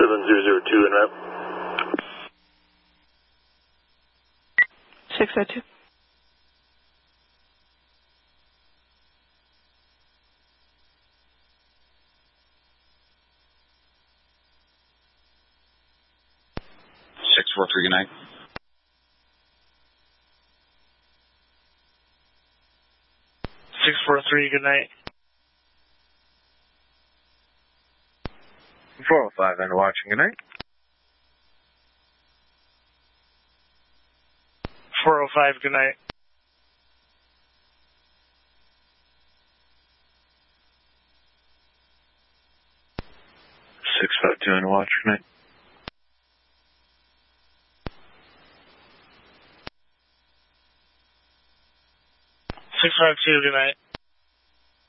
7002 en route. 602. Good night. 643, good night. 405 and watching, good night. 405, good night. 652 and watch, good night. 652, good night.